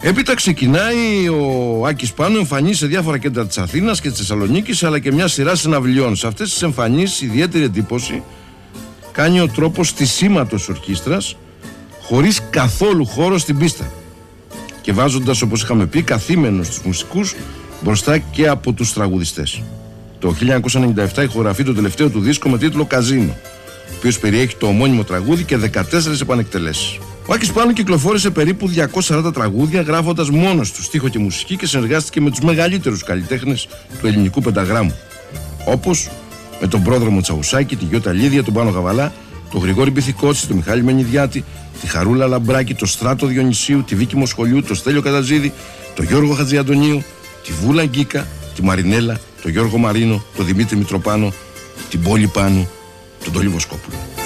Έπειτα ξεκινάει ο Άκης Πάνου, εμφανίζει σε διάφορα κέντρα της Αθήνας και της Θεσσαλονίκης, αλλά και μια σειρά συναυλιών. Σε αυτές τις εμφανίσεις ιδιαίτερη εντύπωση κάνει ο τρόπος στισίματος ορχήστρας χωρίς καθόλου χώρο στην πίστα και βάζοντας, όπως είχαμε πει, καθήμενους τους μουσικούς μπροστά και από τους τραγουδιστές. Το 1997 ηχογραφεί το τελευταίο του δίσκο με τίτλο «Καζίνο», ο οποίος περιέχει το ομώνυμο τραγούδι και 14 επανεκτελέσεις. Ο Άκης Πάνου κυκλοφόρησε περίπου 240 τραγούδια, γράφοντας μόνος του στίχο και μουσική, και συνεργάστηκε με τους μεγαλύτερους καλλιτέχνες του ελληνικού πενταγράμμου, όπως με τον Πρόδρομο Τσαουσάκη, τη Γιώτα Λίδια, τον Πάνο Γαβαλά, τον Γρηγόρη Μπιθικότση, τον Μιχάλη Μενιδιάτη, τη Χαρούλα Λαμπράκη, τον Στράτο Διονυσίου, τη Βίκη Μοσχολιού, τον Στέλιο Καταζίδη, τον Γιώργο Χατζιαντονίου, τη Βούλα Γκίκα, τη Μαρινέλα, τον Γιώργο Μαρίνο, τον Δημήτρη Μητροπάνο, την Πόλη Πάνου, τον Τόλι Βοσκόπουλο.